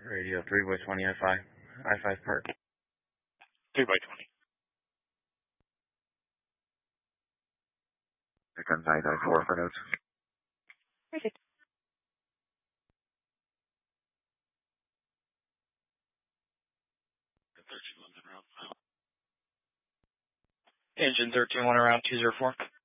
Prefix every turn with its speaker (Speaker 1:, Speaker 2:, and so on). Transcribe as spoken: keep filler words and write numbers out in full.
Speaker 1: Radio three by twenty I five. I five Park.
Speaker 2: three by twenty.
Speaker 3: Icon nine nine four for notes.
Speaker 4: Perfect.
Speaker 2: Engine thirteen one around two zero four.